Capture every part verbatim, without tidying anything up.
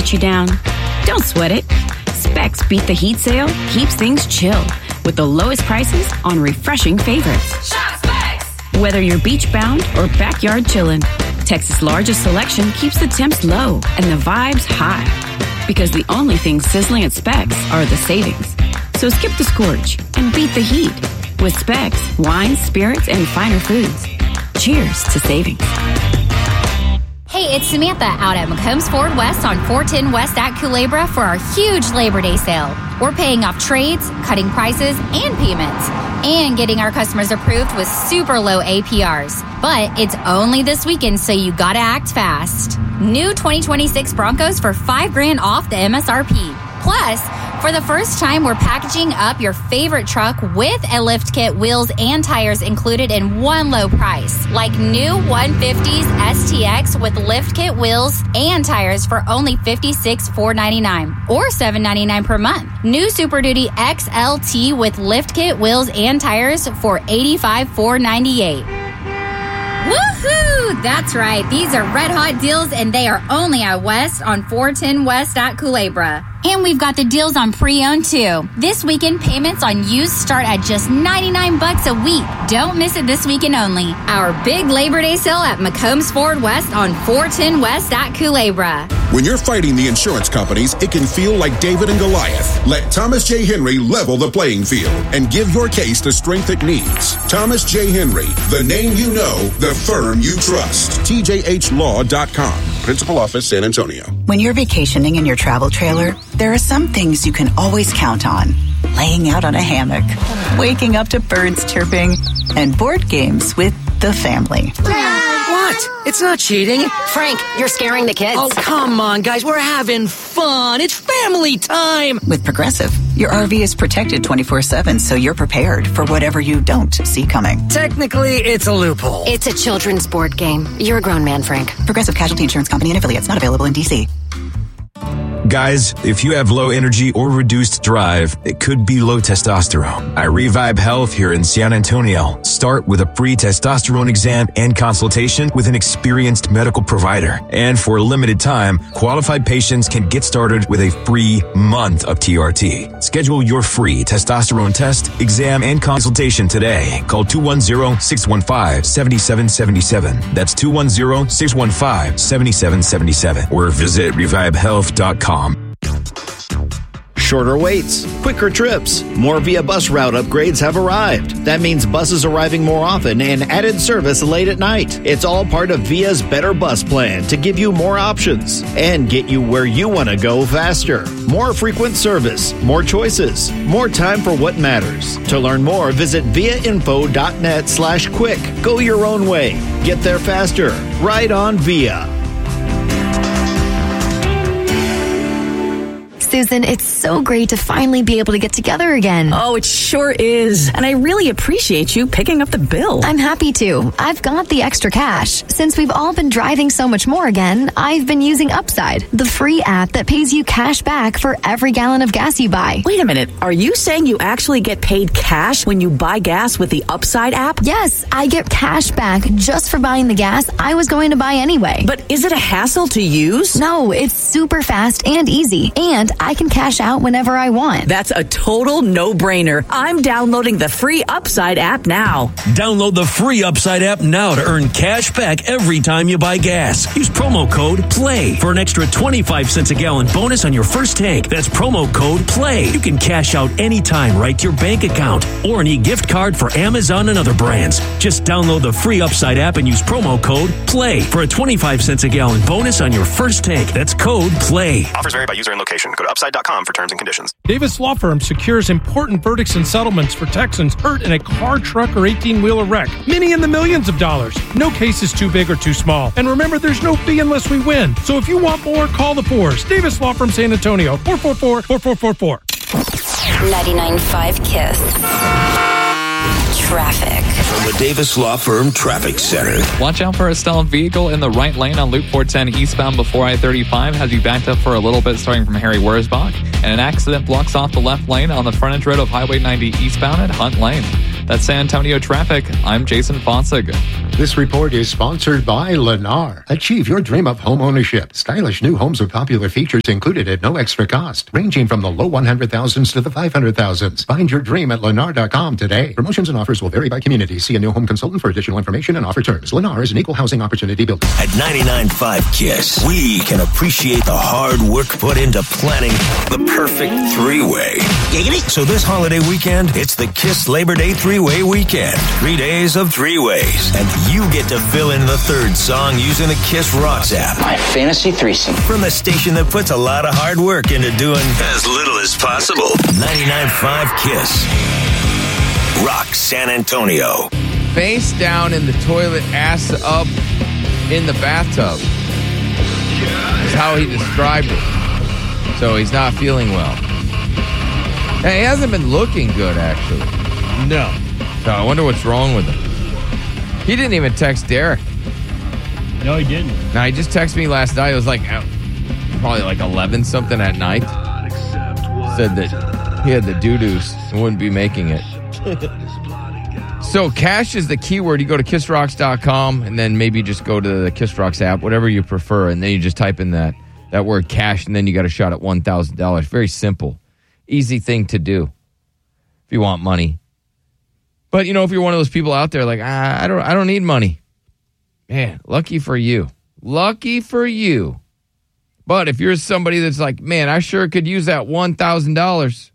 let you down? Don't sweat it. Specs Beat the Heat sale keeps things chill with the lowest prices on refreshing favorites. Shop Specs! Whether you're beach-bound or backyard chillin', Texas' largest selection keeps the temps low and the vibes high. Because the only things sizzling at Specs are the savings. So skip the scorch and beat the heat with Specs, wines, spirits, and finer foods. Cheers to savings. Hey, it's Samantha out at McCombs Ford West on four ten West at Culebra for our huge Labor Day sale. We're paying off trades, cutting prices, and payments, and getting our customers approved with super low A P Rs. But it's only this weekend, so you gotta act fast. New twenty twenty-six Broncos for five grand off the M S R P. Plus, for the first time, we're packaging up your favorite truck with a lift kit, wheels, and tires included in one low price. Like new one fifties S T X with lift kit, wheels, and tires for only fifty-six thousand four hundred ninety-nine dollars or seven hundred ninety-nine dollars per month. New Super Duty X L T with lift kit, wheels, and tires for eighty-five thousand four hundred ninety-eight dollars. Woohoo! That's right. These are red hot deals, and they are only at West on four ten West at Culebra. And we've got the deals on pre-owned too. This weekend, payments on used start at just ninety-nine bucks a week. Don't miss it this weekend only. Our big Labor Day sale at McCombs Ford West on four ten West at Culebra. When you're fighting the insurance companies, it can feel like David and Goliath. Let Thomas J. Henry level the playing field and give your case the strength it needs. Thomas J. Henry, the name you know, the firm you trust. T J H law dot com. Principal Office, San Antonio. When you're vacationing in your travel trailer, there are some things you can always count on. Laying out on a hammock, waking up to birds chirping, and board games with the family. What? It's not cheating. Frank, you're scaring the kids. Oh, come on, guys. We're having fun. It's family time. With Progressive, your R V is protected twenty-four seven, so you're prepared for whatever you don't see coming. Technically, it's a loophole. It's a children's board game. You're a grown man, Frank. Progressive Casualty Insurance Company and affiliates, not available in D C. Guys, if you have low energy or reduced drive, it could be low testosterone. At Revive Health here in San Antonio, start with a free testosterone exam and consultation with an experienced medical provider. And for a limited time, qualified patients can get started with a free month of T R T. Schedule your free testosterone test, exam, and consultation today. Call two one zero, six one five, seven seven seven seven. That's two one zero, six one five, seven seven seven seven. Or visit revive health dot com. Shorter waits, quicker trips, more Via bus route upgrades have arrived. That means buses arriving more often and added service late at night. It's all part of Via's Better Bus Plan to give you more options and get you where you want to go faster. More frequent service, more choices, more time for what matters. To learn more, visit viainfo.net slash quick. Go your own way. Get there faster. Ride on Via. Susan, it's so great to finally be able to get together again. Oh, it sure is. And I really appreciate you picking up the bill. I'm happy to. I've got the extra cash. Since we've all been driving so much more again, I've been using Upside, the free app that pays you cash back for every gallon of gas you buy. Wait a minute. Are you saying you actually get paid cash when you buy gas with the Upside app? Yes, I get cash back just for buying the gas I was going to buy anyway. But is it a hassle to use? No, it's super fast and easy. And I can cash out whenever I want. That's a total no-brainer. I'm downloading the free Upside app now. Download the free Upside app now to earn cash back every time you buy gas. Use promo code PLAY for an extra twenty-five cents a gallon bonus on your first tank. That's promo code PLAY. You can cash out anytime right to your bank account or an e-gift card for Amazon and other brands. Just download the free Upside app and use promo code PLAY for a twenty-five cents a gallon bonus on your first tank. That's code PLAY. Offers vary by user and location. Go to upside dot com for terms and conditions. Davis Law Firm secures important verdicts and settlements for Texans hurt in a car, truck, or eighteen-wheeler wreck. Many in the millions of dollars. No case is too big or too small. And remember, there's no fee unless we win. So if you want more, call the Fours. Davis Law Firm San Antonio, four four four, four four four four. ninety-nine point five KISS. Traffic. From the Davis Law Firm Traffic Center. Watch out for a stolen vehicle in the right lane on Loop four ten eastbound before I thirty-five. Has you backed up for a little bit starting from Harry Wurzbach. And an accident blocks off the left lane on the frontage road of Highway ninety eastbound at Hunt Lane. That's San Antonio traffic. I'm Jason Fossig. This report is sponsored by Lennar. Achieve your dream of home ownership. Stylish new homes with popular features included at no extra cost, ranging from the low one hundred thousands to the five hundred thousands. Find your dream at Lennar dot com today. Promotions and offers will vary by community. See a new home consultant for additional information and offer terms. Lennar is an equal housing opportunity builder. At ninety-nine point five KISS, we can appreciate the hard work put into planning the perfect three-way. Giggity. So this holiday weekend, it's the KISS Labor Day three-way weekend. Three days of three ways. And you get to fill in the third song using the KISS Rocks app. My fantasy threesome. From the station that puts a lot of hard work into doing as little as possible. ninety-nine point five KISS. Rock San Antonio. Face down in the toilet, ass up in the bathtub. Is how he described it. So he's not feeling well. And he hasn't been looking good, actually. No. So I wonder what's wrong with him. He didn't even text Derek. No, he didn't. No, he just texted me last night. It was like uh, probably like eleven something at night. Said that he had the doo-doos and wouldn't be making it. So cash is the keyword. You go to kiss rocks dot com and then maybe just go to the Kiss Rocks app, whatever you prefer, and then you just type in that, that word cash, and then you got a shot at one thousand dollars. Very simple. Easy thing to do if you want money. But, you know, if you're one of those people out there like, ah, I don't I don't need money. Man, lucky for you. Lucky for you. But if you're somebody that's like, man, I sure could use that one thousand dollars,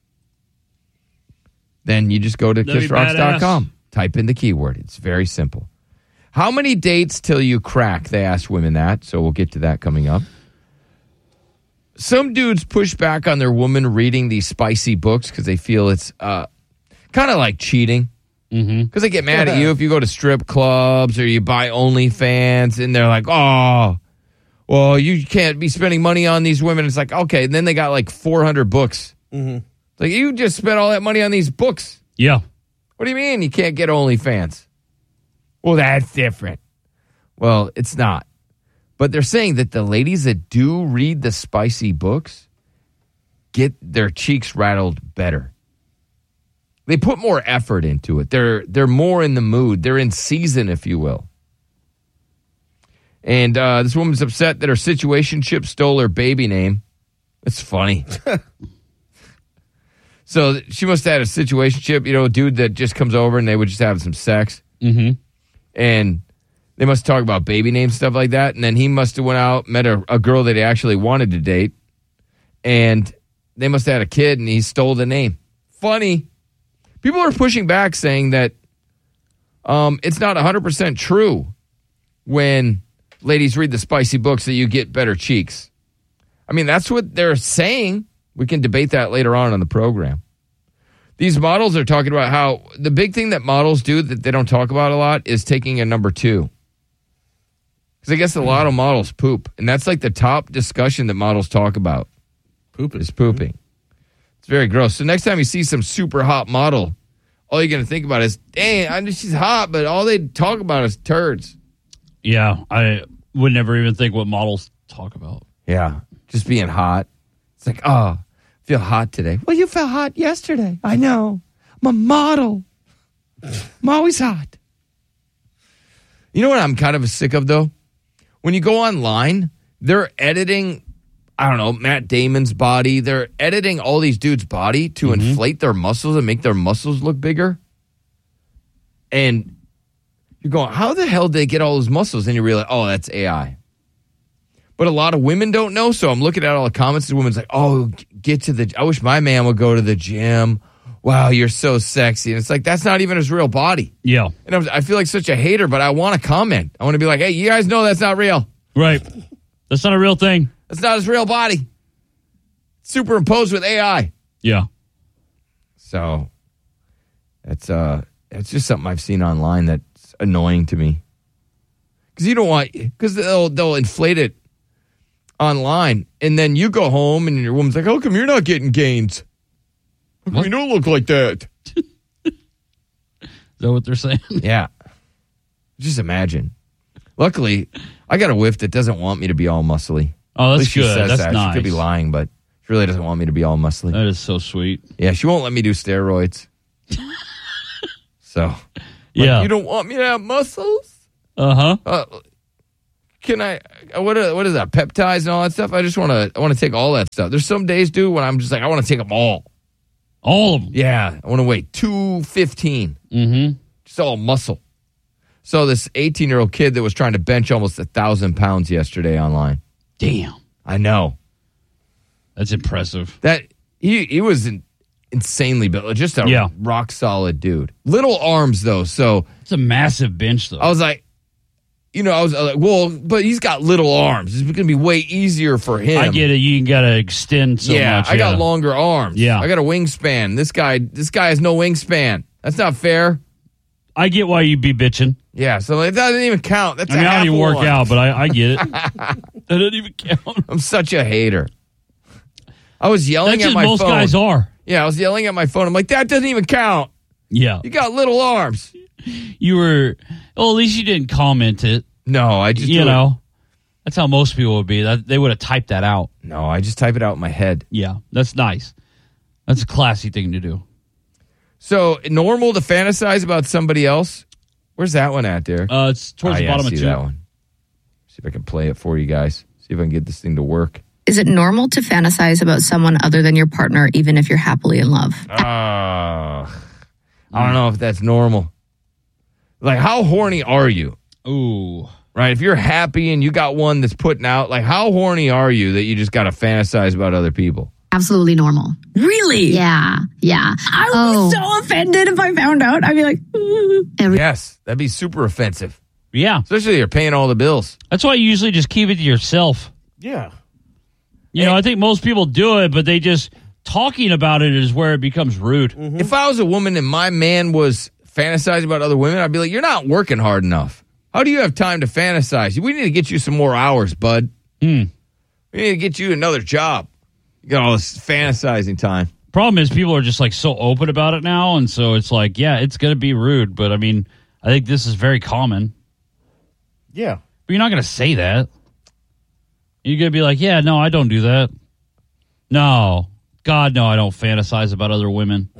then you just go to kiss rocks dot com. Type in the keyword. It's very simple. How many dates till you crack? They ask women that, so we'll get to that coming up. Some dudes push back on their woman reading these spicy books because they feel it's uh, kind of like cheating. Because mm-hmm. they get mad at you if you go to strip clubs or you buy OnlyFans, and they're like, oh, well, you can't be spending money on these women. It's like, okay, and then they got like four hundred books. Mm-hmm. Like, you just spent all that money on these books. Yeah. What do you mean you can't get OnlyFans? Well, that's different. Well, it's not. But they're saying that the ladies that do read the spicy books get their cheeks rattled better. They put more effort into it. They're they're more in the mood. They're in season, if you will. And uh, this woman's upset that her situationship stole her baby name. It's funny. So she must have had a situationship, you know, a dude that just comes over and they would just have some sex. Mm-hmm. And they must talk about baby names, stuff like that. And then he must have went out, met a, a girl that he actually wanted to date. And they must have had a kid and he stole the name. Funny. People are pushing back saying that um, it's not one hundred percent true when ladies read the spicy books that you get better cheeks. I mean, that's what they're saying. We can debate that later on in the program. These models are talking about how the big thing that models do that they don't talk about a lot is taking a number two. Because I guess a lot of models poop. And that's like the top discussion that models talk about. Poop is pooping. It's very gross. So next time you see some super hot model, all you're going to think about is, dang, I know she's hot, but all they talk about is turds. Yeah, I would never even think what models talk about. Yeah, just being hot. It's like, oh, I feel hot today. Well, you felt hot yesterday. I know. I'm a model. I'm always hot. You know what I'm kind of sick of, though? When you go online, they're editing, I don't know, Matt Damon's body. They're editing all these dudes' body to mm-hmm. inflate their muscles and make their muscles look bigger. And you're going, how the hell did they get all those muscles? And you realize, oh, that's A I. But a lot of women don't know, so I'm looking at all the comments. The women's like, oh, get to the, I wish my man would go to the gym. Wow, you're so sexy. And it's like, that's not even his real body. Yeah. And I'm, I feel like such a hater, but I want to comment. I want to be like, hey, you guys know that's not real. Right. That's not a real thing. That's not his real body. Superimposed with A I. Yeah. So, that's, uh, that's just something I've seen online that's annoying to me. Because you don't want, because they'll, they'll inflate it online, and then you go home and your woman's like, how come you're not getting gains? How come you don't look like that? Is that what they're saying? Yeah. Just imagine. Luckily, I got a whiff that doesn't want me to be all muscly. Oh, that's At least she good. says That's that. nice. She could be lying, but she really doesn't want me to be all muscly. That is so sweet. Yeah, she won't let me do steroids. So, like, yeah. you don't want me to have muscles? Uh-huh. Uh, can I, what are, what is that, peptides and all that stuff? I just want to, I want to take all that stuff. There's some days, dude, when I'm just like, I want to take them all. All of them? Yeah. I want to weigh two fifteen. Mm-hmm. Just all muscle. So this eighteen-year-old kid that was trying to bench almost a thousand pounds yesterday online. Damn. I know. That's impressive. That, he, he was in, insanely built. Just a yeah. rock solid dude. Little arms, though, so. It's a massive bench, though. I was like, You know, I was like, well, but he's got little arms. It's going to be way easier for him. I get it. You got to extend so yeah, much. I got longer arms. Yeah. I got a wingspan. This guy, this guy has no wingspan. That's not fair. I get why you'd be bitching. Yeah, so it doesn't even count. That's I mean, a I don't even work one. out, but I, I get it. That doesn't even count. I'm such a hater. I was yelling That's at just my most phone. guys are. Yeah, I was yelling at my phone. I'm like, that doesn't even count. Yeah. You got little arms. You were, well, at least you didn't comment it. No, I just You do know, it. that's how most people would be. That They would have typed that out. No, I just type it out in my head. Yeah, that's nice. That's a classy thing to do. So, normal to fantasize about somebody else? Where's that one at, Derek? Uh, it's towards oh, the yeah, bottom I of see two. that one. See if I can play it for you guys. See if I can get this thing to work. Is it normal to fantasize about someone other than your partner, even if you're happily in love? Uh, I don't know if that's normal. Like, how horny are you? Ooh. Right? If you're happy and you got one that's putting out, like, how horny are you that you just got to fantasize about other people? Absolutely normal. Really? Yeah, yeah. I would oh. be so offended if I found out. I'd be like, Every- yes, that'd be super offensive. Yeah. Especially if you're paying all the bills. That's why you usually just keep it to yourself. Yeah. You know, I think most people do it, but they just, talking about it is where it becomes rude. Mm-hmm. If I was a woman and my man was fantasizing about other women, I'd be like, you're not working hard enough. How do you have time to fantasize? We need to get you some more hours, bud. Hmm. We need to get you another job. You got all this fantasizing time. Problem is, people are just like so open about it now, and so it's like, yeah, it's going to be rude, but I mean, I think this is very common. Yeah. But you're not going to say that. You're going to be like, yeah, no, I don't do that. No. God, no, I don't fantasize about other women.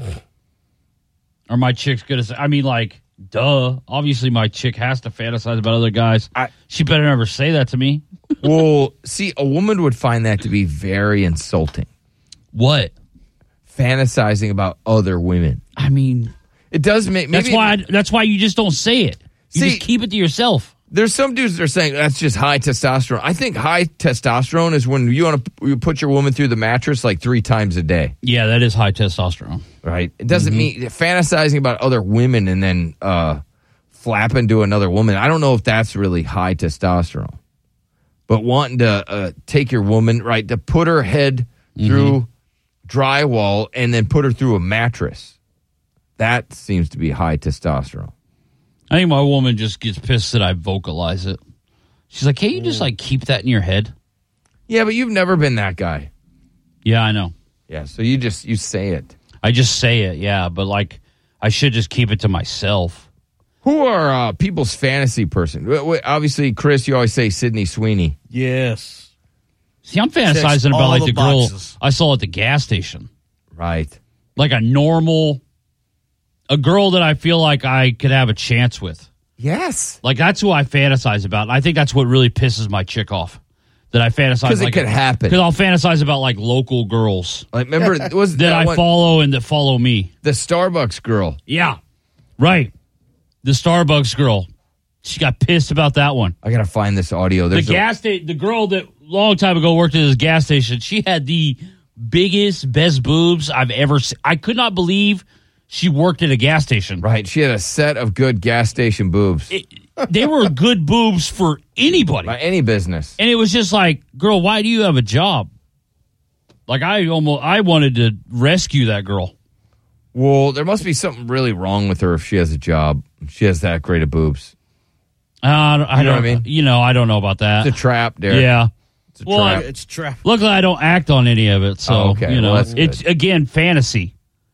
Or my chick's going to say, I mean, like, duh. Obviously, my chick has to fantasize about other guys. I, she better never say that to me. Well, see, a woman would find that to be very insulting. What? Fantasizing about other women. I mean, it does make. Maybe that's why. I, that's why you just don't say it. You See, just keep it to yourself. There's some dudes that are saying that's just high testosterone. I think high testosterone is when you want to put your woman through the mattress like three times a day. Yeah, that is high testosterone. Right. It doesn't Mm-hmm. mean fantasizing about other women and then uh, flapping to another woman. I don't know if that's really high testosterone. But wanting to uh, take your woman, right, to put her head Mm-hmm. through drywall and then put her through a mattress. That seems to be high testosterone. I think my woman just gets pissed that I vocalize it. She's like, "Can't you just like keep that in your head?" Yeah, but you've never been that guy. Yeah, I know. Yeah, so you just you say it. I just say it, yeah, but like I should just keep it to myself. Who are uh, people's fantasy person? W- w- Obviously, Chris, you always say Sydney Sweeney. Yes. See, I'm Checks fantasizing about all like the the girl boxes. I saw at the gas station. Right. Like a normal, a girl that I feel like I could have a chance with. Yes. Like that's who I fantasize about. And I think that's what really pisses my chick off. That I fantasize 'Cause it like could happen. Because I'll fantasize about like local girls. Like remember was that, that I one- follow and that follow me. The Starbucks girl. Yeah. Right. The Starbucks girl. She got pissed about that one. I gotta find this audio. There's the a- gas station, the girl that long time ago worked at this gas station, she had the biggest, best boobs I've ever seen. I could not believe she worked at a gas station. Right. She had a set of good gas station boobs. It, they were good boobs for anybody. By any business. And it was just like, girl, why do you have a job? Like I almost, I wanted to rescue that girl. Well, there must be something really wrong with her if she has a job. She has that great of boobs. Uh, I don't, You know what I mean? You know, I don't know about that. It's a trap, Derek. Yeah. It's a Well, trap. It's trap. Luckily, I don't act on any of it, so Oh, okay. you know, Well, that's it's good. again fantasy.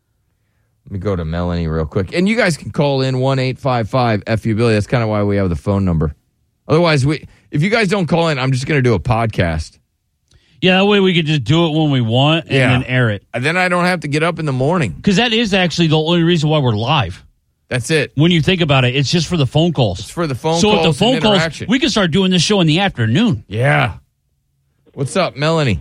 Let me go to Melanie real quick. And you guys can call in one eight five five F U Billy. That's kind of why we have the phone number. Otherwise, we if you guys don't call in, I'm just going to do a podcast. Yeah, that way we could just do it when we want and Yeah. then air it. And then I don't have to get up in the morning. Because that is actually the only reason why we're live. That's it. When you think about it, it's just for the phone calls. It's for the phone so calls. So with the phone and calls, interaction. we can start doing this show in the afternoon. Yeah. What's up, Melanie?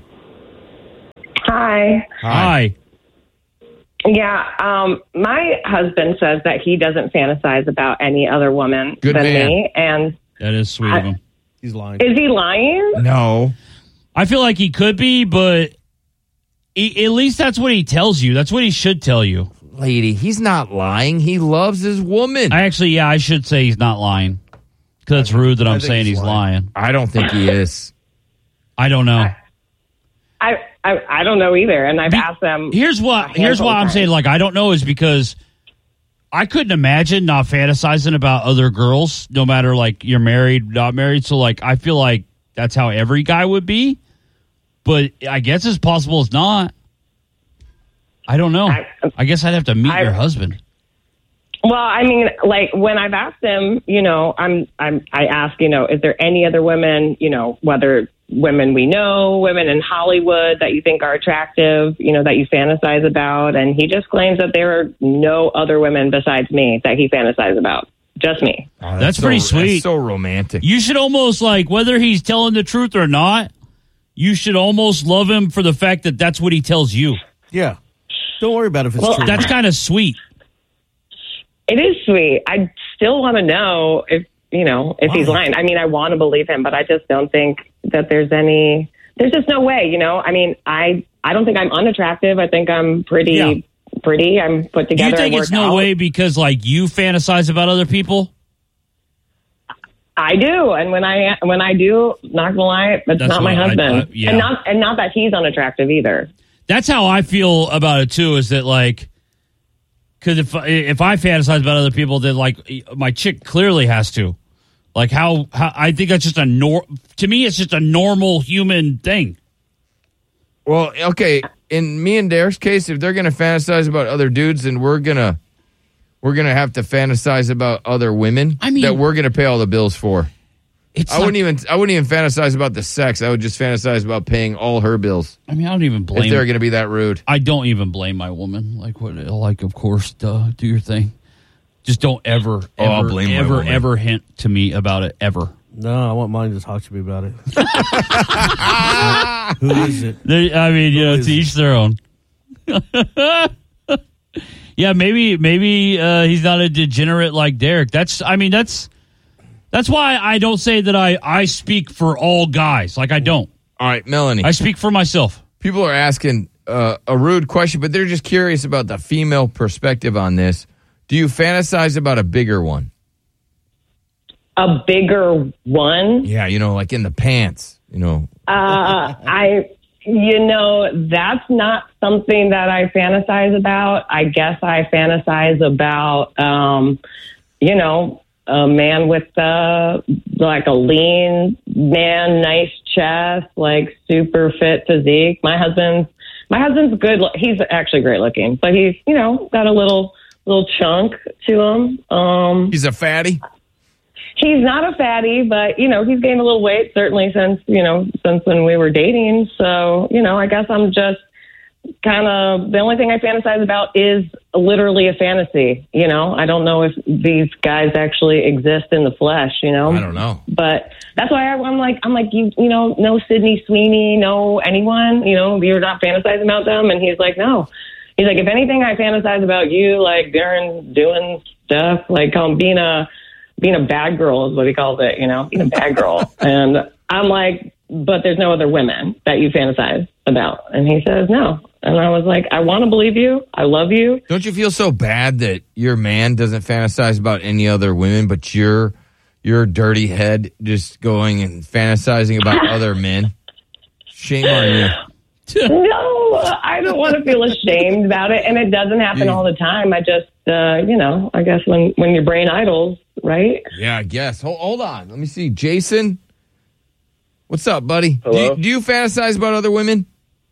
Hi. Hi. Yeah, um, my husband says that he doesn't fantasize about any other woman Good than man. me, and That is sweet I- of him. He's lying. is he lying? No. I feel like he could be, but he, at least that's what he tells you. That's what he should tell you. Lady, he's not lying. He loves his woman. I actually, yeah, I should say he's not lying. Because it's rude that I I'm think saying he's he's lying. I don't think he is. I don't know. I, I I don't know either, and I've asked them. Here's what here's why I'm saying like I don't know is because I couldn't imagine not fantasizing about other girls, no matter like you're married, not married. So like I feel like that's how every guy would be. But I guess it's possible it's not. I don't know. I, I guess I'd have to meet I- your husband. Well, I mean, like when I've asked him, you know, I'm I'm I ask, you know, is there any other women, you know, whether women we know, women in Hollywood that you think are attractive, you know, that you fantasize about, and he just claims that there are no other women besides me that he fantasizes about, just me. Oh, That's pretty so, sweet. That's so romantic. You should almost like whether he's telling the truth or not. You should almost love him for the fact that that's what he tells you. Yeah. Don't worry about it if it's Well, true. That's kind of sweet. It is sweet. I still want to know if, you know, if he's lying. I mean, I want to believe him, but I just don't think that there's any, there's just no way, you know? I mean, I, I don't think I'm unattractive. I think I'm pretty, Yeah. pretty. I'm put Do together. you think I it's work no out. way because like you fantasize about other people? I do. And when I, when I do, not gonna lie, that's, That's not my what I- husband. I- yeah. And not, and not that he's unattractive either. That's how I feel about it too. Is that like, because if if I fantasize about other people, then like my chick clearly has to. Like how, how I think that's just a nor. To me, it's just a normal human thing. Well, okay. In me and Derek's case, if they're going to fantasize about other dudes, then we're gonna we're gonna have to fantasize about other women. I mean- that we're gonna pay all the bills for. It's I wouldn't even I wouldn't even fantasize about the sex. I would just fantasize about paying all her bills. I mean, I don't even blame. If they're going to be that rude. I don't even blame my woman. Like what? Like of course, duh, do your thing. Just don't ever, Oh, I'll ever, blame my ever, woman. ever hint to me about it ever. No, I want mine to talk to me about it. Who is it? There, I mean, you know, to each their own. Yeah, maybe, maybe uh, he's not a degenerate like Derek. That's, I mean, that's that's why I don't say that I I speak for all guys. Like I don't. All right, Melanie. I speak for myself. People are asking uh, a rude question, but they're just curious about the female perspective on this. Do you fantasize about a bigger one? A bigger one? Yeah, you know, like in the pants, you know. Uh, I, you know, that's not something that I fantasize about. I guess I fantasize about, um, you know, a man with uh, like a lean man, nice chest, like super fit physique. My husband's, my husband's good. He's actually great looking, but he's, you know, got a little, little chunk to him. Um, He's a fatty? He's not a fatty, but, you know, he's gained a little weight, certainly since, you know, since when we were dating. So, you know, I guess I'm just kind of, the only thing I fantasize about is literally a fantasy. You know, I don't know if these guys actually exist in the flesh, you know? I don't know. But that's why I, I'm like, I'm like, you, you know, no Sydney Sweeney, no anyone, you know, you're not fantasizing about them. And he's like, no. He's like, if anything, I fantasize about you, like Darren doing stuff, like um, being a, being a bad girl is what he calls it, you know, being a bad girl. And I'm like, but there's no other women that you fantasize about. And he says, no. And I was like, I want to believe you. I love you. Don't you feel so bad that your man doesn't fantasize about any other women, but your your dirty head just going and fantasizing about other men? Shame on you. No, I don't want to feel ashamed about it. And it doesn't happen all the time. I just, uh, you know, I guess when, when your brain idles, right? Yeah, I guess. Hold, hold on. Let me see. Jason, what's up, buddy? Do Hello? you, do you fantasize about other women?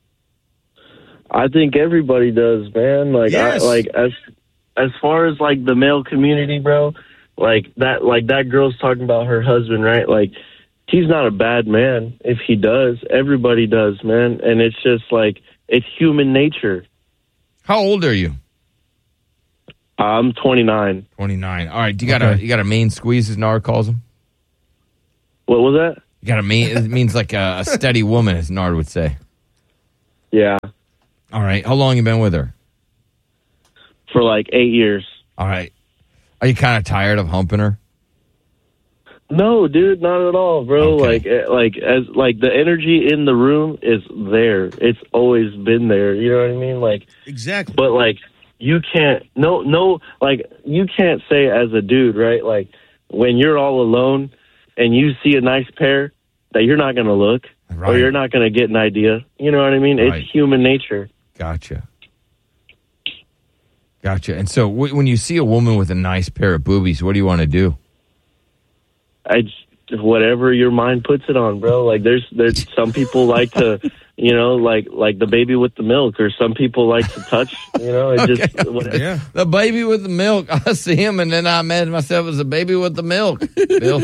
I think everybody does, man. Like, Yes. I, like as as far as like the male community, bro. Like that, like that girl's talking about her husband, right? Like, he's not a bad man if he does. Everybody does, man. And it's just like it's human nature. How old are you? I'm twenty-nine. twenty-nine. All right. Do you got Okay. a you got a main squeeze, as Nard calls them? What was that? You got a main. It means like a, a steady woman, as Nard would say. Yeah, All right. How long you been with her? for like eight years. All right. Are you kind of tired of humping her? No, dude, not at all, bro. Okay. Like, eh, like as like the energy in the room is there. It's always been there. You know what I mean? Like, Exactly. but like you can't. No, no. Like you can't say as a dude, right? Like when you're all alone and you see a nice pair, that you're not going to look Right. or you're not going to get an idea. You know what I mean? Right. It's human nature. Gotcha. Gotcha. And so w- when you see a woman with a nice pair of boobies, what do you want to do? I just, whatever your mind puts it on, bro. Like there's there's some people like to, you know, like like the baby with the milk, or some people like to touch, you know, it just Okay. whatever. Yeah. The baby with the milk. I see him, and then I imagine myself as a baby with the milk. Bill.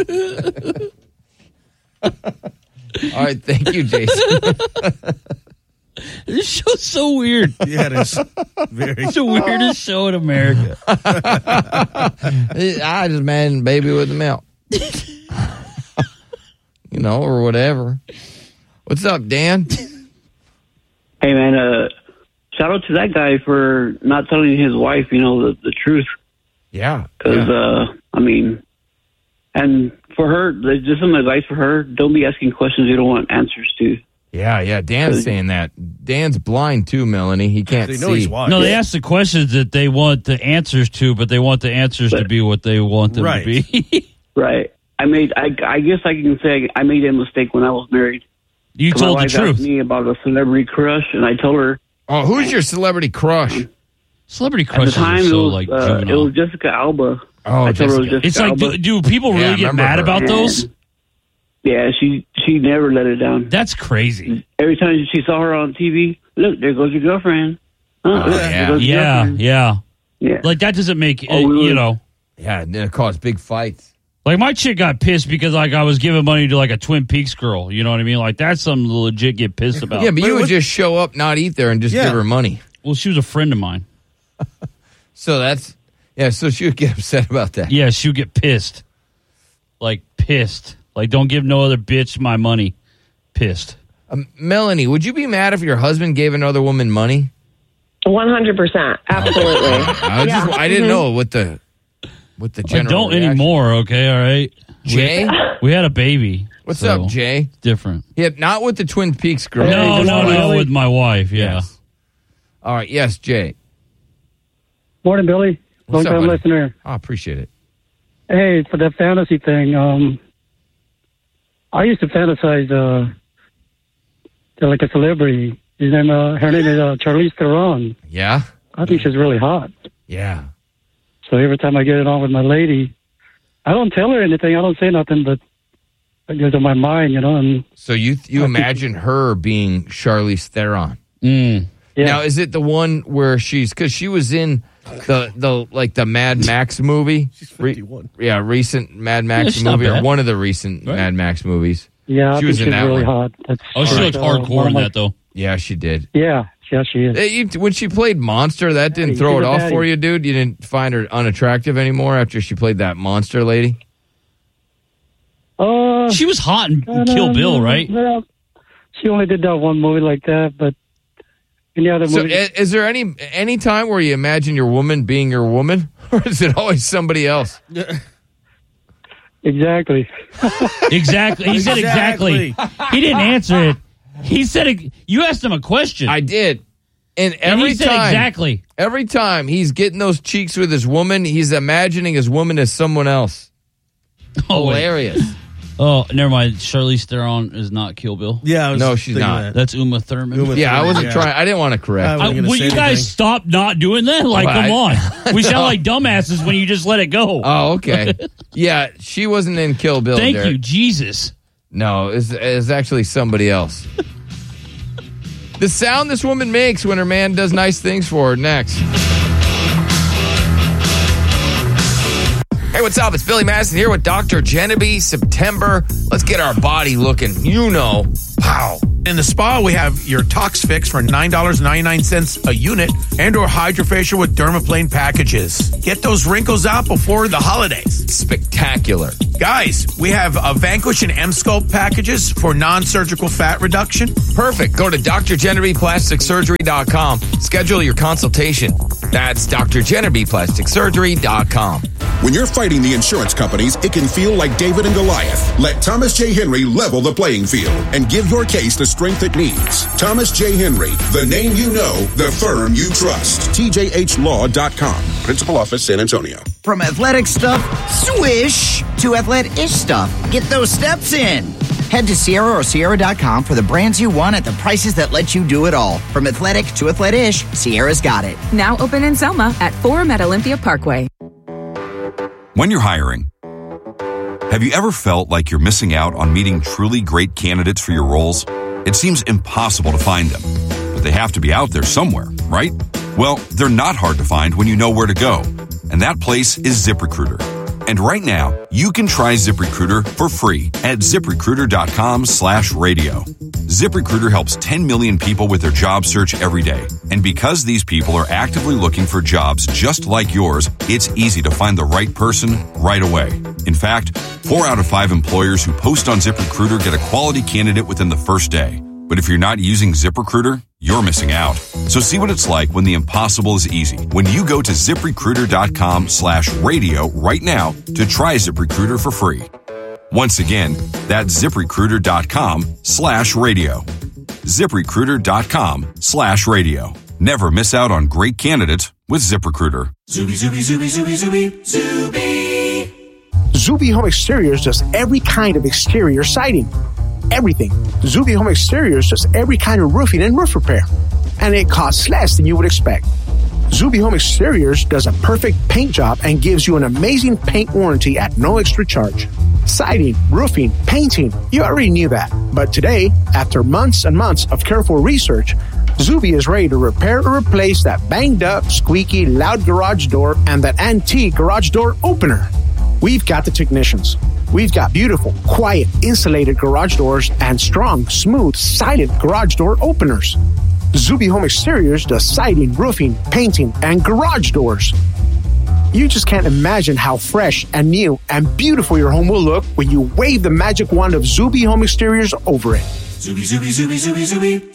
All right. Thank you, Jason. This show's so weird. Yeah, it is. Very. It's the weirdest show in America. I just imagine baby with the milk. You know, or whatever. What's up, Dan? Hey, man, uh, shout out to that guy for not telling his wife, you know, the, the truth. Yeah. Because, yeah. uh, I mean, and for her, there's just some advice for her. Don't be asking questions you don't want answers to. Yeah, yeah. Dan's saying that. Dan's blind too, Melanie. He can't They see. know he's wise. No, they ask the questions that they want the answers to, but they want the answers to be what they want them Right. to be. Right. I made, I, I guess I can say I made a mistake when I was married. You My told the wife truth. asked me about a celebrity crush, and I told her Oh, who's your celebrity crush? Celebrity at the crushes time are it so was, like uh, it juvenile. was Jessica Alba. Oh, I told her it was Jessica. Jessica It's like, Alba. do, do people Yeah, I really get remember mad her. about those? And, yeah, she she never let it down. That's crazy. Every time she saw her on T V, look, there goes your girlfriend. Huh, Oh, look, there yeah. goes your Yeah, girlfriend. yeah. Yeah. Like that doesn't make Oh, uh, we you were- know. Yeah, and then it caused big fights. Like my chick got pissed because like I was giving money to like a Twin Peaks girl. You know what I mean? Like that's something to legit get pissed about. Yeah, but you Wait, would what- just show up, not eat there, and just Yeah. give her money. Well, she was a friend of mine. So that's, yeah, so she would get upset about that. Yeah, she would get pissed. Like pissed. Like don't give no other bitch my money. Pissed. Um, Melanie, would you be mad if your husband gave another woman money? one hundred percent. Absolutely. I, was just, I didn't know what the what the I general don't reaction. anymore. Okay, all right. Jay? We, we had a baby. What's so up, Jay? it's different. Yeah, not with the Twin Peaks girl. No, no, no. With my wife. Yeah. Yes. All right. Yes, Jay. Morning, Billy. What's Long up, time buddy? listener. I appreciate it. Hey, for the fantasy thing, um, I used to fantasize uh, to like a celebrity. His name, uh, her name is uh, Charlize Theron. Yeah. I think she's really hot. Yeah. So every time I get it on with my lady, I don't tell her anything. I don't say nothing, but it goes in my mind, you know. And So you you imagine her being Charlize Theron? Mm. Yeah. Now, is it the one where she's because she was in the the like the Mad Max movie? She's fifty-one. Re, yeah, recent Mad Yeah, Max she's not movie or bad. one of the recent Right. Mad Max movies. yeah, I She think was in she's that really one. hot. That's Oh, she like, looked uh, hardcore one in of my- that though. Yeah, she did. Yeah, yeah, she is. Eh, you- when she played Monster, that didn't Daddy, throw she's it a off daddy. for you, dude. You didn't find her unattractive anymore after she played that monster lady. Uh, She was hot in no, Kill no, Bill, no, right? no. She only did that one movie like that, but any other So, movie? i- is there any any time where you imagine your woman being your woman, or is it always somebody else? Exactly. Exactly. He said exactly. He didn't answer it. He said it, you asked him a question. I did, and and every he said time, exactly. every time he's getting those cheeks with his woman, he's imagining his woman as someone else. Oh, wait. Hilarious. Oh, never mind. Charlize Theron is not Kill Bill. Yeah, I was No, she's thinking not. that. That's Uma Thurman. Uma Yeah, I wasn't Yeah. trying. I didn't want to correct. I I, wasn't gonna will say you guys anything. stop not doing that? Like, Well, come I- on. We sound like dumbasses when you just let it go. Oh, okay. Yeah, she wasn't in Kill Bill. Thank Derek. you, Jesus. No, it's, it's actually somebody else. The sound this woman makes when her man does nice things for her. Next. Hey, what's up? It's Billy Madison here with Doctor Genevieve. September. Let's get our body looking, you know, wow. In the spa, we have your Tox Fix for nine dollars and ninety-nine cents a unit and or Hydrofacial with Dermaplane packages. Get those wrinkles out before the holidays. Spectacular. Guys, we have a Vanquish and M-Sculpt packages for non-surgical fat reduction. Perfect. Go to D R Genevieve Plastic Surgery dot com. Schedule your consultation. That's D R Genevieve Plastic Surgery dot com. When you're fighting the insurance companies, it can feel like David and Goliath. Let Thomas J. Henry level the playing field and give your case the strength it needs. Thomas J. Henry, the name you know, the firm you trust. T J H law dot com. Principal Office, San Antonio. From athletic stuff, swish, to athletic-ish stuff. Get those steps in. Head to Sierra or Sierra dot com for the brands you want at the prices that let you do it all. From athletic to athletic-ish, Sierra's got it. Now open in Selma at Forum at Olympia Parkway. When you're hiring, have you ever felt like you're missing out on meeting truly great candidates for your roles? It seems impossible to find them, but they have to be out there somewhere, right? Well, they're not hard to find when you know where to go, and that place is ZipRecruiter. And right now, you can try ZipRecruiter for free at ZipRecruiter.com slash radio. ZipRecruiter helps ten million people with their job search every day. And because these people are actively looking for jobs just like yours, it's easy to find the right person right away. In fact, four out of five employers who post on ZipRecruiter get a quality candidate within the first day. But if you're not using ZipRecruiter, you're missing out. So see what it's like when the impossible is easy. When you go to ZipRecruiter.com slash radio right now to try ZipRecruiter for free. Once again, that's ZipRecruiter.com slash radio. ZipRecruiter.com slash radio. Never miss out on great candidates with ZipRecruiter. Zuby, Zuby, Zuby, Zuby, Zuby, Zuby. Zuby Home Exteriors does every kind of exterior siding. Everything. Zuby Home Exteriors does every kind of roofing and roof repair. And it costs less than you would expect. Zuby Home Exteriors does a perfect paint job and gives you an amazing paint warranty at no extra charge. Siding, roofing, painting, you already knew that. But today, after months and months of careful research, Zuby is ready to repair or replace that banged up, squeaky, loud garage door and that antique garage door opener. We've got the technicians. We've got beautiful, quiet, insulated garage doors and strong, smooth, sided garage door openers. Zuby Home Exteriors does siding, roofing, painting, and garage doors. You just can't imagine how fresh and new and beautiful your home will look when you wave the magic wand of Zuby Home Exteriors over it. Zuby, Zuby, Zuby, Zuby, Zuby,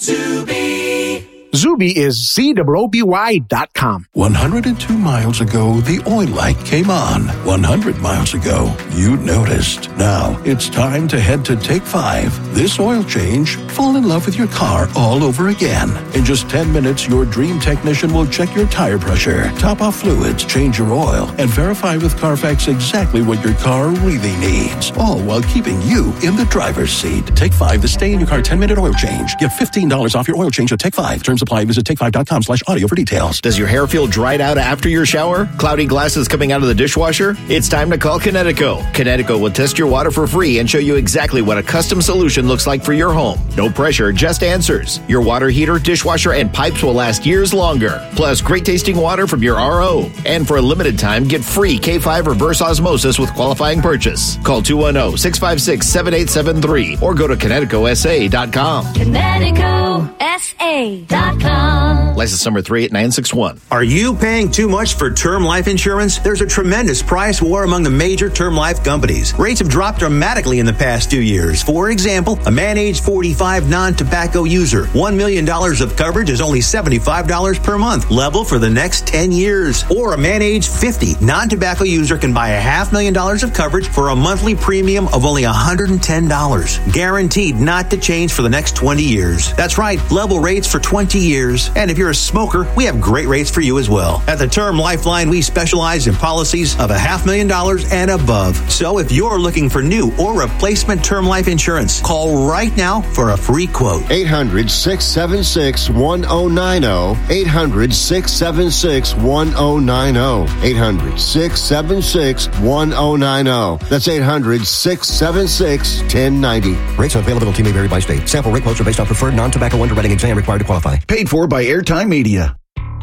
Zuby. Zuby is Z O O B Y dot com. one hundred two miles ago, the oil light came on. one hundred miles ago, you noticed. Now, it's time to head to Take Five. This oil change, fall in love with your car all over again. In just ten minutes, your dream technician will check your tire pressure, top off fluids, change your oil, and verify with Carfax exactly what your car really needs. All while keeping you in the driver's seat. Take Five, the stay-in-your-car ten-minute oil change. Get fifteen dollars off your oil change at Take Five. Terms apply. Visit take five dot com slash audio for details. Does your hair feel dried out after your shower? Cloudy glasses coming out of the dishwasher? It's time to call Kinetico. Kinetico will test your water for free and show you exactly what a custom solution looks like for your home. No pressure, just answers. Your water heater, dishwasher, and pipes will last years longer. Plus, great tasting water from your R O. And for a limited time, get free K five reverse osmosis with qualifying purchase. Call two one zero, six five six, seven eight seven three or go to Kinetico S A dot com. Kinetico S A dot com. License number three eight nine six one. Are you paying too much for term life insurance? There's a tremendous price war among the major term life companies. Rates have dropped dramatically in the past few years. For example, a man age forty-five non-tobacco user, one million dollars of coverage is only seventy-five dollars per month, level for the next ten years. Or a man age fifty non-tobacco user can buy a half million dollars of coverage for a monthly premium of only one hundred ten dollars. Guaranteed not to change for the next twenty years. That's right, level rates for twenty years. And if you're a smoker, we have great rates for you as well. At the Term Lifeline, we specialize in policies of a half million dollars and above. So if you're looking for new or replacement term life insurance, call right now for a free quote. eight hundred, six seven six, one zero nine zero. eight hundred, six seven six, one zero nine zero. eight hundred, six seven six, one zero nine zero. That's eight hundred, six seven six, one zero nine zero. Rates and availability may vary by state. Sample rate quotes are based on preferred non-tobacco underwriting exam required to qualify. Paid for by Airtime Media.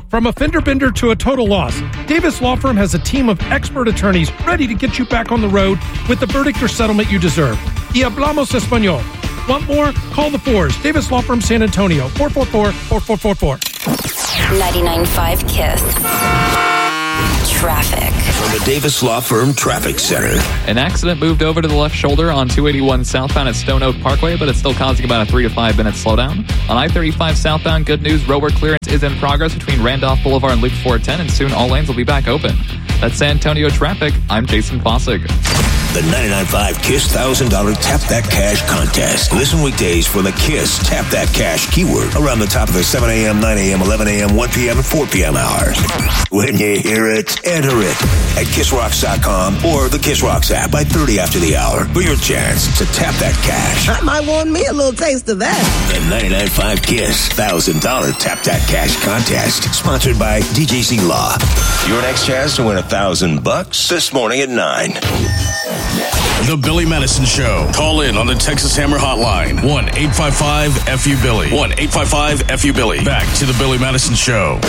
From a fender bender to a total loss, Davis Law Firm has a team of expert attorneys ready to get you back on the road with the verdict or settlement you deserve. Y hablamos español. Want more? Call the fours. Davis Law Firm San Antonio, four four four, four four four four. ninety-nine point five Kiss. Traffic. From the Davis Law Firm Traffic Center. An accident moved over to the left shoulder on two eighty-one southbound at Stone Oak Parkway, but it's still causing about a three to five minute slowdown. On I thirty-five southbound, good news, roadwork clearance is in progress between Randolph Boulevard and Loop four ten, and soon all lanes will be back open. That's San Antonio traffic. I'm Jason Fossig. The ninety-nine point five KISS one thousand dollars Tap That Cash contest. Listen weekdays for the KISS Tap That Cash keyword around the top of the seven a.m., nine a.m., eleven a.m., one p.m., and four p.m. hours. When you hear it, enter it at kiss rocks dot com or the Kiss Rocks app by thirty after the hour for your chance to tap that cash. I might want me a little taste of that. The ninety-nine point five KISS one thousand dollars Tap That Cash contest, sponsored by D J C Law. Your next chance to win a thousand bucks this morning at nine. The Billy Madison Show. Call in on the Texas Hammer Hotline. one eight five five F U Billy. one eight five five F U Billy. Back to the Billy Madison Show.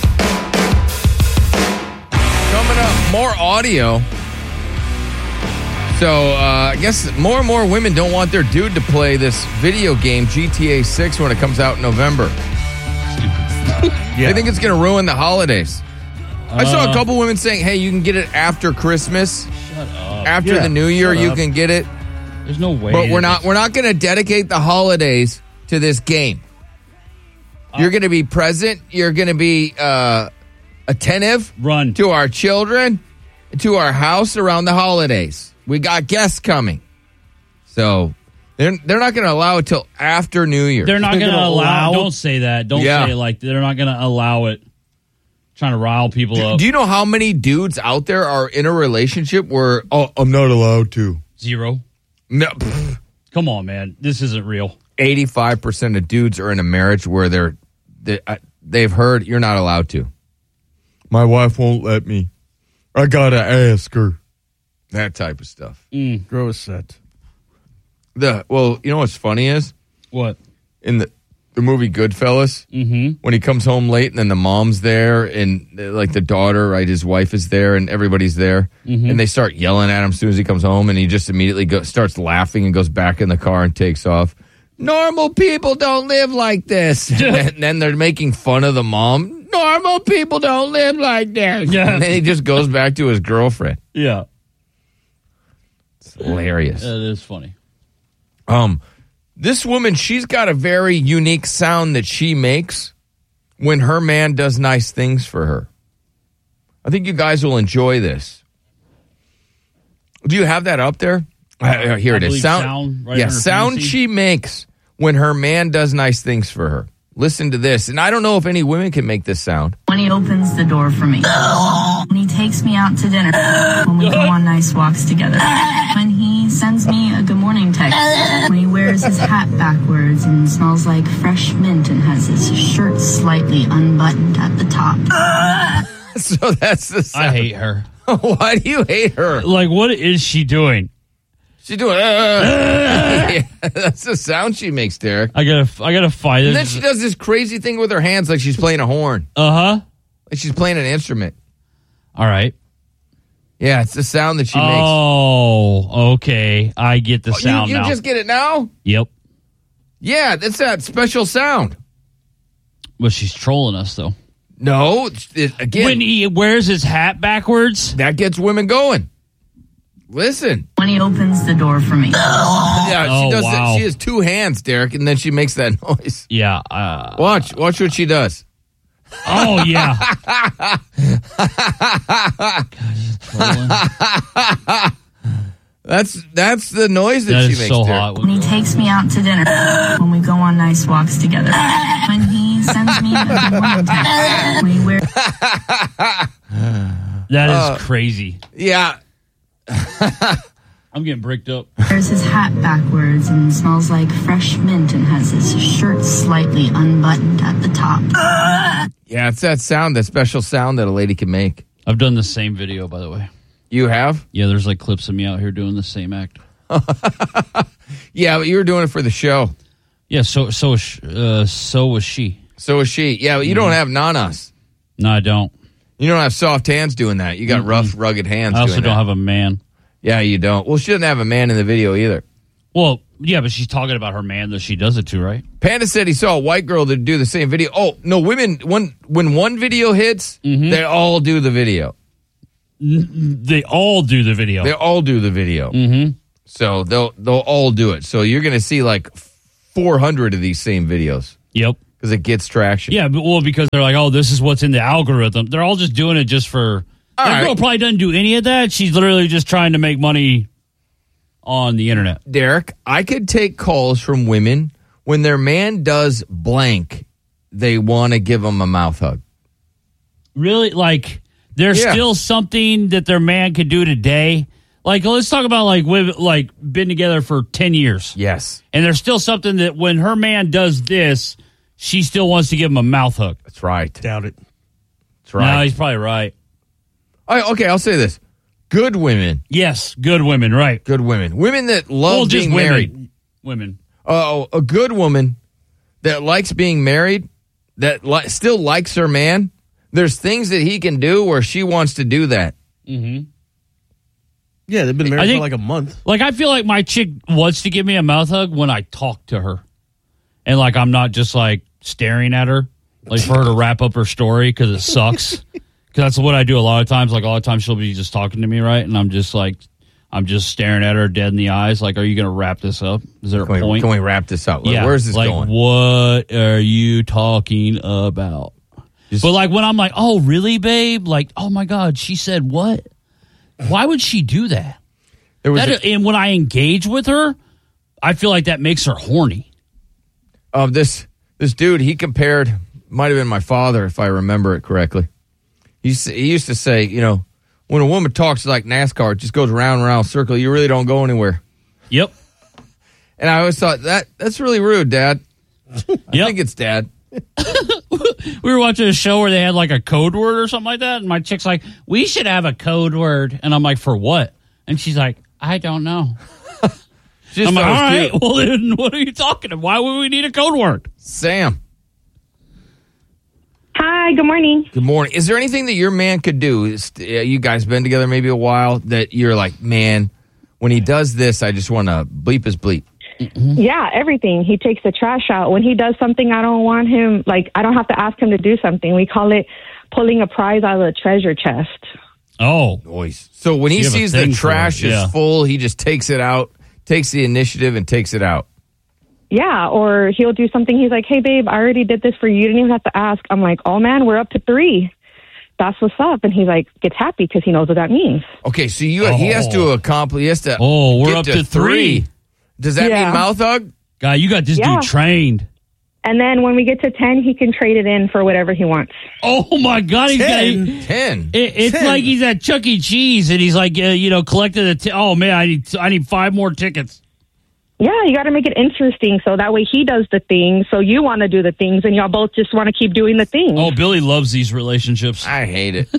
Coming up, more audio. So, uh, I guess more and more women don't want their dude to play this video game, G T A six, when it comes out in November. Yeah. They think it's going to ruin the holidays. Uh, I saw a couple women saying, hey, you can get it after Christmas. Shut up. After yeah, the New Year, you can get it. There's no way. But we're not, we're not going to dedicate the holidays to this game. Uh, You're going to be present. You're going to be uh, attentive Run. to our children, to our house around the holidays. We got guests coming. So they're, they're not going to allow it till after New Year. They're not going to allow. Don't say that. Don't yeah. say it like they're not going to allow it. Trying to rile people do, up. Do you know how many dudes out there are in a relationship where, oh, I'm not allowed to? Zero. No. Come on, man. This isn't real. eighty-five percent of dudes are in a marriage where they're, they, uh, they've heard you're not allowed to. My wife won't let me. I got to ask her. That type of stuff. Mm. Gross set. The, well, you know what's funny is? What? In the... The movie Goodfellas, mm-hmm. when he comes home late and then the mom's there and like the daughter, right, his wife is there and everybody's there. Mm-hmm. And they start yelling at him as soon as he comes home and he just immediately go, starts laughing and goes back in the car and takes off. Normal people don't live like this. And then they're making fun of the mom. Normal people don't live like this. Yeah. And then he just goes back to his girlfriend. Yeah. It's hilarious. It is funny. Um... This woman, she's got a very unique sound that she makes when her man does nice things for her. I think you guys will enjoy this. Do you have that up there? Uh, here I it is. Sound, sound right yeah, sound fantasy. she makes when her man does nice things for her. Listen to this. And I don't know if any women can make this sound. When he opens the door for me. When he takes me out to dinner. When we go on nice walks together. When he sends me a good morning text. When he wears his hat backwards and smells like fresh mint and has his shirt slightly unbuttoned at the top. So that's the sound. I hate her. Why do you hate her? Like, what is she doing? She's doing. Uh, yeah, that's the sound she makes, Derek. I gotta, I gotta fight it. And then she does this crazy thing with her hands, like she's playing a horn. Uh huh. Like she's playing an instrument. All right. Yeah, it's the sound that she makes. Oh, okay. I get the oh, sound you, you now. just get it now? Yep. Yeah, that's that special sound. But she's trolling us, though. No, it, it, again. When he wears his hat backwards, that gets women going. Listen. When he opens the door for me. Yeah, oh, she does wow. that. She has two hands, Derek, and then she makes that noise. Yeah. Uh, watch. Watch what she does. Oh, yeah. that's that's the noise that, that she is makes, so Derek. hot. When he takes me out to dinner. When we go on nice walks together. When he sends me a good morning text. When he wears... That is uh, crazy. Yeah. I'm getting bricked up. Wears his hat backwards and smells like fresh mint and has his shirt slightly unbuttoned at the top. Yeah, it's that sound, that special sound that a lady can make. I've done the same video, by the way. You have? Yeah, there's like clips of me out here doing the same act. Yeah, but you were doing it for the show. Yeah, so so uh, so was she. So was she. Yeah, but you mm-hmm. don't have nanas. No, I don't. You don't have soft hands doing that. You got mm-hmm. rough, rugged hands. I also doing don't that. have a man. Yeah, you don't. Well, she doesn't have a man in the video either. Well, yeah, but she's talking about her man that she does it to, right? Panda said he saw a white girl that do the same video. Oh, no, women, when, when one video hits, mm-hmm. they all do the video. They all do the video. They all do the video. Mm-hmm. So they'll they'll all do it. So you're going to see like four hundred of these same videos. Yep. Because it gets traction. Yeah, but, well, because they're like, oh, this is what's in the algorithm. They're all just doing it just for... All that right. girl probably doesn't do any of that. She's literally just trying to make money on the internet. Derek, I could take calls from women when their man does blank, they want to give them a mouth hug. Really? Like, there's Yeah. still something that their man could do today? Like, let's talk about, like, we've, like, been together for ten years. Yes. And there's still something that when her man does this, she still wants to give him a mouth hug. That's right. Doubt it. That's right. No, he's probably right. I, okay, I'll say this. Good women. Yes, good women, right. Good women. Women that love Well, just being women. married. Women. Oh, a good woman that likes being married, that li- still likes her man. There's things that he can do where she wants to do that. Mm-hmm. Yeah, they've been I married think- for like a month. Like, I feel like my chick wants to give me a mouth hug when I talk to her. And, like, I'm not just, like, staring at her, like, for her to wrap up her story because it sucks. Because that's what I do a lot of times. Like, a lot of times she'll be just talking to me, right? And I'm just, like, I'm just staring at her dead in the eyes. Like, are you going to wrap this up? Is there a Can we, point? can we wrap this up? Yeah, Where's this like, going? what are you talking about? Just- but, like, when I'm like, oh, really, babe? Like, oh, my God, she said what? Why would she do that? There was That, a- and when I engage with her, I feel like that makes her horny. of this this dude, he compared, might have been my father if I remember it correctly. He, s- he used to say, you know, when a woman talks like NASCAR, it just goes round and round circle. You really don't go anywhere. Yep. And I always thought, that that's really rude, Dad. I Yep. think it's Dad. We were watching a show where they had like a code word or something like that, and my chick's like, we should have a code word. And I'm like, for what? And she's like, I don't know. Just I'm like, all thought it was right, cute. well, then what are you talking about? Why would we need a code word? Sam, Hi, good morning. good morning. Is there anything that your man could do? Is- uh, You guys been together maybe a while that you're like, man, when he does this, I just want to bleep his bleep. Yeah, everything. He takes the trash out. When he does something I don't want him, like, I don't have to ask him to do something. We call it pulling a prize out of the treasure chest. Oh. Noise. So when he You have a sees the thing for trash it, yeah. is full, he just takes it out, takes the initiative and takes it out. Yeah, or he'll do something. He's like, hey, babe, I already did this for you. You didn't even have to ask. I'm like, oh, man, we're up to three. That's what's up. And he's like, gets happy because he knows what that means. Okay, so you he has to accomplish, he has to Oh, we're get up to three. Does that Yeah. mean mouth hug? God, you got this Yeah. dude trained. And then when we get to ten, he can trade it in for whatever he wants. Oh, my God. He's Ten. got Ten. It, it's Ten. like he's at Chuck E. Cheese, and he's like, uh, you know, collected a. T- oh man, I need I need five more tickets. Yeah, you got to make it interesting so that way he does the things, so you want to do the things, and y'all both just want to keep doing the things. Oh, Billy loves these relationships. I hate it.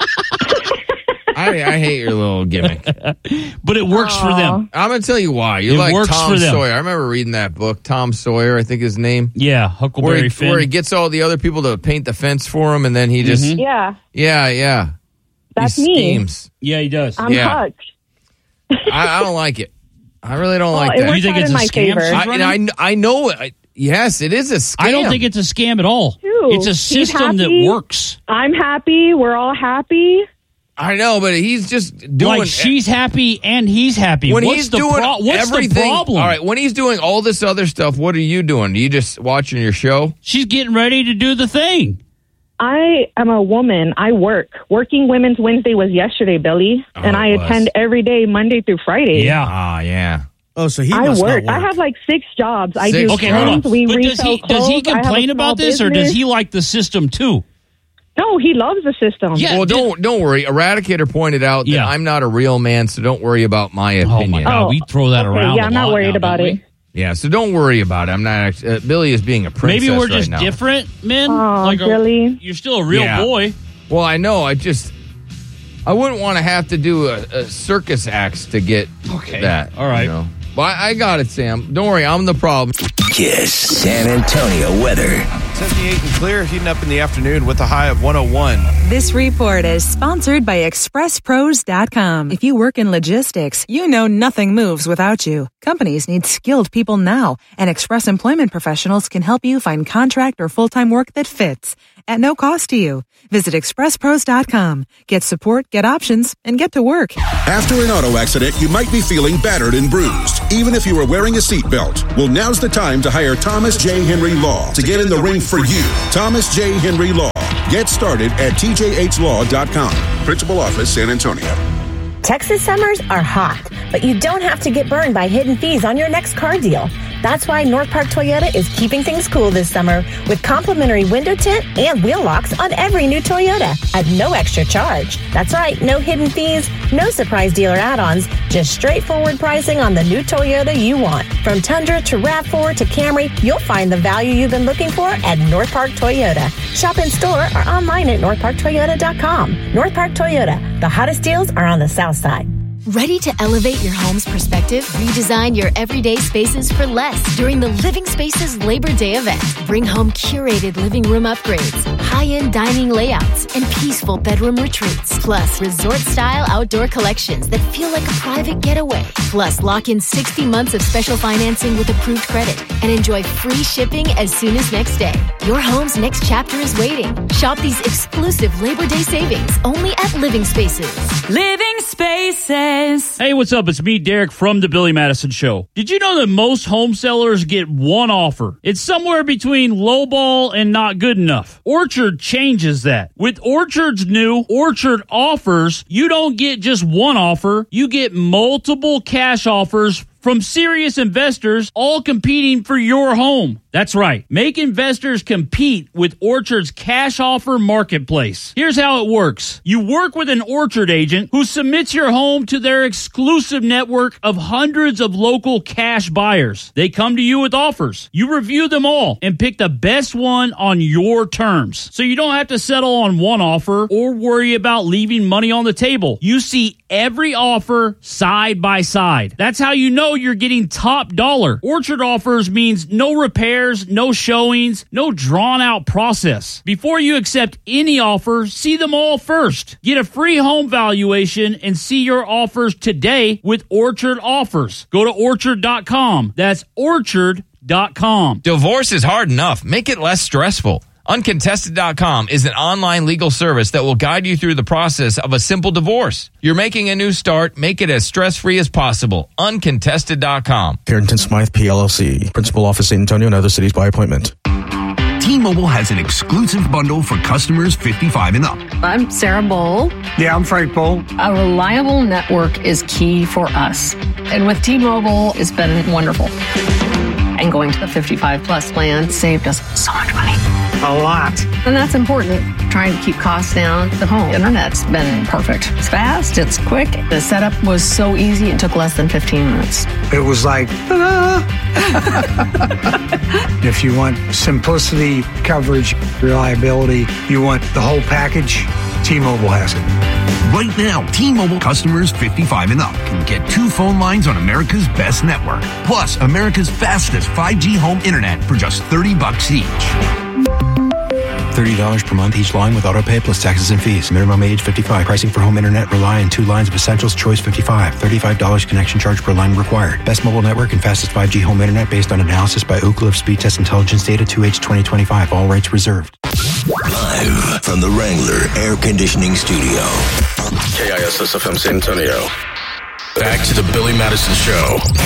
I, I hate your little gimmick. But it works for them. I'm going to tell you why. You're It like works Tom for them. Sawyer. I remember reading that book, Tom Sawyer, I think his name. Yeah, Where Huckleberry he, Finn. where he gets all the other people to paint the fence for him, and then he just, Yeah, yeah, yeah. that's he me. schemes. Yeah, he does. I'm Yeah. hooked. I, I don't like it. I really don't Oh, like it that. works You think out it's in a my scam favor. she's I, running? I, I know it. I, yes, it is a scam. I don't think it's a scam at all. Too. It's a He's system that happy. works. I'm happy. We're all happy. I know, but he's just doing. Like she's happy and he's happy. when what's he's the doing pro- What's everything, the problem? All right, when he's doing all this other stuff, what are you doing? Are you just watching your show? She's getting ready to do the thing. I am a woman. I work. Working Women's Wednesday was yesterday, Billy, Oh, and I it was. attend every day, Monday through Friday. Yeah. Ah, yeah. Oh, so he I must work. not I work. have like six jobs. I Six do Okay, hold on. phones. We But does resell he does he clothes. I have a complain small about this, or does business. he like the system too? No, he loves the system. Yeah. Well, did- don't don't worry. Eradicator pointed out that Yeah. I'm not a real man, so don't worry about my opinion. Oh my God, Oh, we throw that okay, around. yeah, a I'm not lot worried now, about don't it. we? Yeah, so don't worry about it. I'm not actually. Uh, Billy is being a princess Maybe we're right just now. different men. Oh, like a- Billy. you're still a real Yeah. boy. Well, I know. I just. I wouldn't want to have to do a, a circus acts to get Okay. that. All right. You know? But I, I got it, Sam. Don't worry. I'm the problem. Kiss San Antonio weather. seventy-eight and clear, heating up in the afternoon with a high of one oh one. This report is sponsored by express pros dot com. If you work in logistics, you know nothing moves without you. Companies need skilled people now, and Express Employment Professionals can help you find contract or full-time work that fits at no cost to you. Visit express pros dot com. Get support, get options, and get to work. After an auto accident, you might be feeling battered and bruised, even if you were wearing a seatbelt. Well, now's the time to hire Thomas J. Henry Law to get in the ring for you. Thomas J. Henry Law. Get started at T J H law dot com. Principal Office, San Antonio. Texas summers are hot, but you don't have to get burned by hidden fees on your next car deal. That's why North Park Toyota is keeping things cool this summer with complimentary window tint and wheel locks on every new Toyota at no extra charge. That's right, no hidden fees, no surprise dealer add-ons, just straightforward pricing on the new Toyota you want. From Tundra to RAV four to Camry, you'll find the value you've been looking for at North Park Toyota. Shop in store or online at north park toyota dot com. North Park Toyota, the hottest deals are on the south side. Ready to elevate your home's perspective? Redesign your everyday spaces for less during the Living Spaces Labor Day event. Bring home curated living room upgrades, high-end dining layouts, and peaceful bedroom retreats. Plus, resort-style outdoor collections that feel like a private getaway. Plus, lock in sixty months of special financing with approved credit and enjoy free shipping as soon as next day. Your home's next chapter is waiting. Shop these exclusive Labor Day savings only at Living Spaces. Living Spaces. Hey, what's up? It's me, Derek, from The Billy Madison Show. Did you know that most home sellers get one offer? It's somewhere between lowball and not good enough. Orchard changes that. With Orchard's new Orchard Offers, you don't get just one offer. You get multiple cash offers from serious investors, all competing for your home. That's right. Make investors compete with Orchard's cash offer marketplace. Here's how it works. You work with an Orchard agent who submits your home to their exclusive network of hundreds of local cash buyers. They come to you with offers. You review them all and pick the best one on your terms. So you don't have to settle on one offer or worry about leaving money on the table. You see every offer side by side. That's how you know you're getting top dollar. Orchard Offers means no repairs, no showings, no drawn out process. Before you accept any offer, see them all first. Get a free home valuation and see your offers today with Orchard Offers. Go to orchard dot com. That's orchard dot com. Divorce is hard enough. Make it less stressful. Uncontested dot com is an online legal service that will guide you through the process of a simple divorce. You're making a new start. Make it as stress-free as possible. Uncontested dot com. Harrington Smythe, P L L C. Principal Office, San Antonio, and other cities by appointment. T-Mobile has an exclusive bundle for customers fifty-five and up. I'm Sarah Bowl. Yeah, I'm Frank Bowl. A reliable network is key for us. And with T-Mobile, it's been wonderful. And going to the fifty-five plus plan saved us so much money. A lot. And that's important. Trying to keep costs down. The home internet's been perfect. It's fast. It's quick. The setup was so easy. It took less than fifteen minutes. It was like, ta-da! If you want simplicity, coverage, reliability, you want the whole package, T-Mobile has it. Right now, T-Mobile customers fifty-five and up can get two phone lines on America's best network, plus America's fastest five G home internet for just thirty bucks each. thirty dollars per month each line with autopay plus taxes and fees. Minimum age fifty-five. Pricing for home internet rely on two lines of essentials. Choice fifty-five. thirty-five dollars connection charge per line required. Best mobile network and fastest five G home internet based on analysis by Ookla of Speed Test Intelligence Data two H twenty twenty-five. All rights reserved. Live from the Wrangler Air Conditioning Studio. K I S S F M San Antonio. Back to the Billy Madison Show.